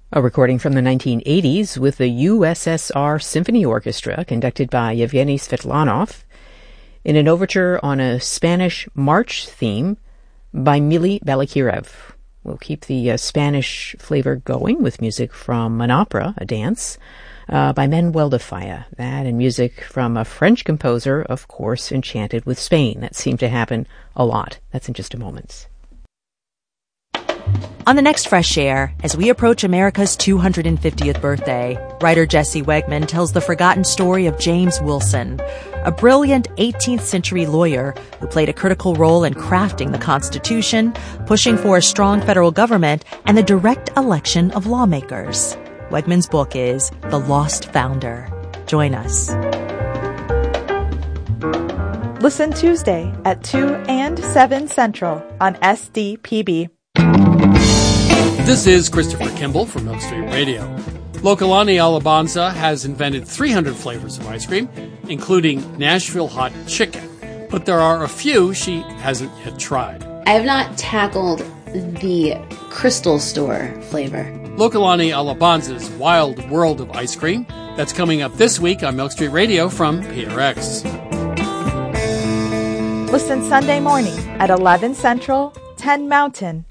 A recording from the 1980s with the USSR Symphony Orchestra, conducted by Yevgeny Svetlanov, in an overture on a Spanish march theme by Mily Balakirev. We'll keep the Spanish flavor going with music from an opera, a dance, by Manuel de Falla. That and music from a French composer, of course, enchanted with Spain. That seemed to happen a lot. That's in just a moment. On the next Fresh Air, as we approach America's 250th birthday, writer Jesse Wegman tells the forgotten story of James Wilson, a brilliant 18th century lawyer who played a critical role in crafting the Constitution, pushing for a strong federal government, and the direct election of lawmakers. Wegman's book is The Lost Founder. Join us. Listen Tuesday at 2 and 7 Central on SDPB. This is Christopher Kimball from Milk Street Radio. Lokalani Alabanza has invented 300 flavors of ice cream, including Nashville hot chicken. But there are a few she hasn't yet tried. I have not tackled the Crystal Store flavor. Lokalani Alabanza's Wild World of Ice Cream. That's coming up this week on Milk Street Radio from PRX. Listen Sunday morning at 11 Central, 10 Mountain